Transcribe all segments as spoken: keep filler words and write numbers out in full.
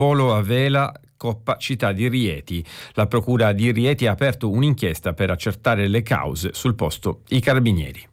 Polo a vela, Coppa Città di Rieti. La procura di Rieti ha aperto un'inchiesta per accertare le cause, sul posto i carabinieri.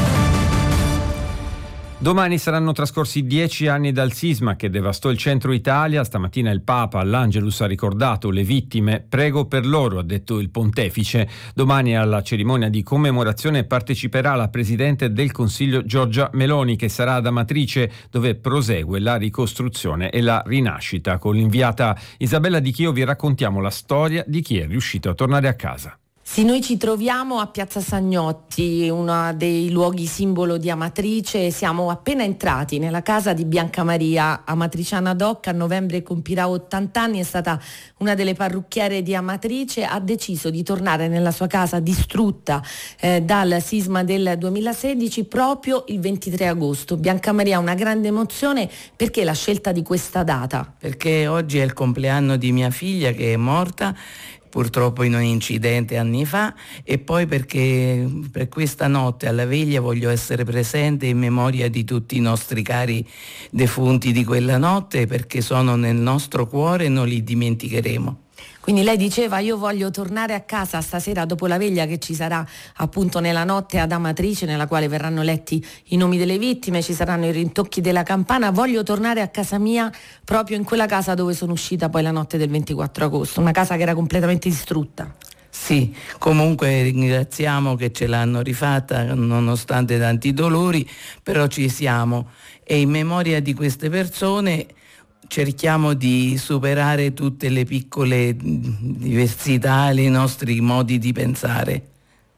Domani saranno trascorsi dieci anni dal sisma che devastò il centro Italia. Stamattina il Papa all'Angelus ha ricordato le vittime. Prego per loro, ha detto il pontefice. Domani alla cerimonia di commemorazione parteciperà la Presidente del Consiglio Giorgia Meloni, che sarà ad Amatrice, dove prosegue la ricostruzione e la rinascita. Con l'inviata Isabella Di Chio vi raccontiamo la storia di chi è riuscito a tornare a casa. Sì, noi ci troviamo a Piazza Sagnotti, uno dei luoghi simbolo di Amatrice. Siamo appena entrati nella casa di Bianca Maria, amatriciana doc, a novembre compirà ottanta anni, è stata una delle parrucchiere di Amatrice, ha deciso di tornare nella sua casa distrutta eh, dal sisma del duemilasedici proprio il ventitré agosto. Bianca Maria ha una grande emozione. Perché la scelta di questa data? Perché oggi è il compleanno di mia figlia che è morta, purtroppo in un incidente anni fa, e poi perché per questa notte alla veglia voglio essere presente in memoria di tutti i nostri cari defunti di quella notte, perché sono nel nostro cuore e non li dimenticheremo. Quindi lei diceva: io voglio tornare a casa stasera dopo la veglia che ci sarà appunto nella notte ad Amatrice, nella quale verranno letti i nomi delle vittime, ci saranno i rintocchi della campana. Voglio tornare a casa mia, proprio in quella casa dove sono uscita poi la notte del ventiquattro agosto, una casa che era completamente distrutta. Sì, comunque ringraziamo che ce l'hanno rifatta nonostante tanti dolori, però ci siamo, e in memoria di queste persone cerchiamo di superare tutte le piccole diversità, i nostri modi di pensare.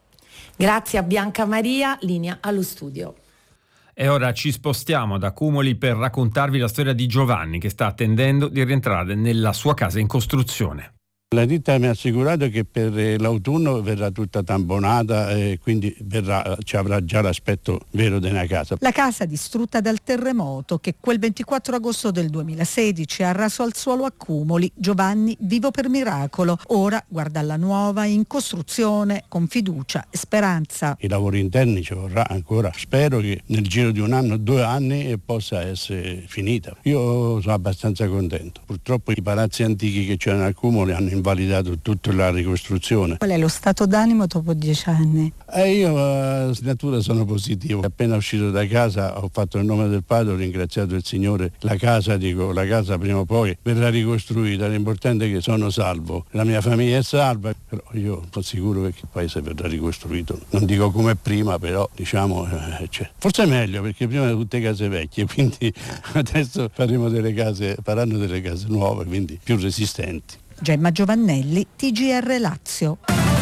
Grazie a Bianca Maria, linea allo studio. E ora ci spostiamo da Cumoli per raccontarvi la storia di Giovanni, che sta attendendo di rientrare nella sua casa in costruzione. La ditta mi ha assicurato che per l'autunno verrà tutta tamponata e quindi verrà, ci avrà già l'aspetto vero della casa. La casa distrutta dal terremoto che quel ventiquattro agosto del duemilasedici ha raso al suolo a Cumoli. Giovanni, vivo per miracolo, ora guarda alla nuova in costruzione con fiducia e speranza. I lavori interni ci vorrà ancora, spero che nel giro di un anno, due anni possa essere finita. Io sono abbastanza contento. Purtroppo i palazzi antichi che c'erano a Cumoli hanno invalidato tutta la ricostruzione. Qual è lo stato d'animo dopo dieci anni? Eh, io a natura sono positivo. Appena uscito da casa ho fatto il nome del Padre, ho ringraziato il Signore. La casa, dico, la casa prima o poi verrà ricostruita. L'importante è che sono salvo. La mia famiglia è salva, però io sono sicuro che il paese verrà ricostruito. Non dico come prima, però diciamo eh, cioè, forse è meglio, perché prima erano tutte case vecchie, quindi adesso faremo delle case, faranno delle case nuove, quindi più resistenti. Gemma Giovannelli, T G R Lazio.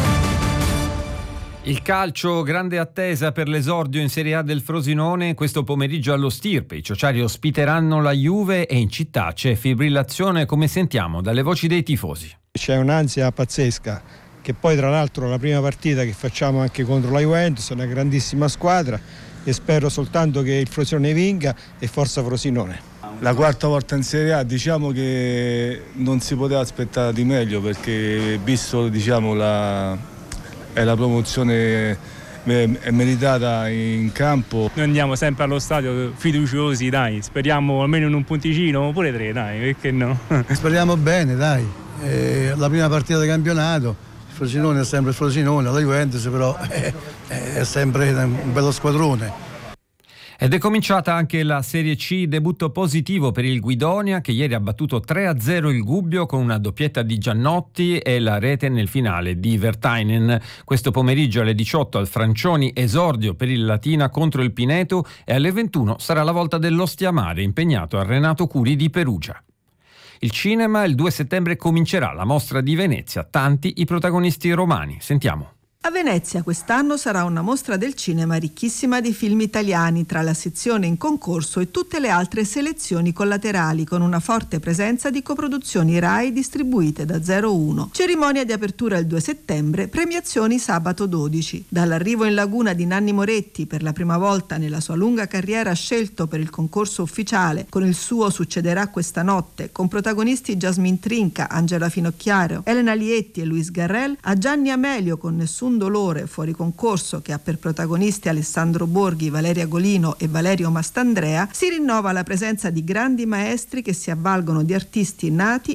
Il calcio, grande attesa per l'esordio in Serie A del Frosinone. Questo pomeriggio allo Stirpe i ciociari ospiteranno la Juve e in città c'è fibrillazione, come sentiamo dalle voci dei tifosi. C'è un'ansia pazzesca, che poi tra l'altro la prima partita che facciamo anche contro la Juventus, è una grandissima squadra, e spero soltanto che il Frosinone vinca, e forza Frosinone. La quarta volta in Serie A, diciamo che non si poteva aspettare di meglio, perché visto, diciamo, la, è la promozione è meritata in campo. Noi andiamo sempre allo stadio fiduciosi, dai, speriamo almeno in un punticino, oppure tre, dai, perché no? Speriamo bene, dai, è la prima partita del campionato, il Frosinone è sempre il Frosinone, la Juventus però è, è sempre un bello squadrone. Ed è cominciata anche la Serie C, debutto positivo per il Guidonia, che ieri ha battuto tre a zero il Gubbio con una doppietta di Giannotti e la rete nel finale di Vertainen. Questo pomeriggio alle diciotto al Francioni esordio per il Latina contro il Pineto, e alle ventuno sarà la volta dell'Ostiamare, impegnato al Renato Curi di Perugia. Il cinema, il due settembre comincerà la mostra di Venezia, tanti i protagonisti romani. Sentiamo. A Venezia quest'anno sarà una mostra del cinema ricchissima di film italiani, tra la sezione in concorso e tutte le altre selezioni collaterali, con una forte presenza di coproduzioni Rai distribuite da zero uno. Cerimonia di apertura il due settembre, premiazioni sabato dodici. Dall'arrivo in laguna di Nanni Moretti, per la prima volta nella sua lunga carriera scelto per il concorso ufficiale, con il suo Succederà questa notte, con protagonisti Jasmine Trinca, Angela Finocchiaro, Elena Lietti e Luis Garrel, a Gianni Amelio con Nessun dolore fuori concorso, che ha per protagonisti Alessandro Borghi, Valeria Golino e Valerio Mastandrea, si rinnova la presenza di grandi maestri che si avvalgono di artisti nati